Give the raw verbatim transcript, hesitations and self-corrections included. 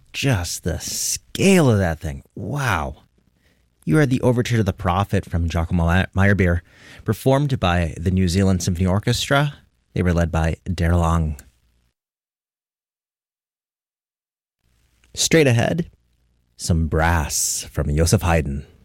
Just the scale of that thing. Wow. You heard the Overture to the Prophet from Giacomo Meyerbeer, performed by the New Zealand Symphony Orchestra. They were led by Daryl Ong. Straight ahead, some brass from Joseph Haydn.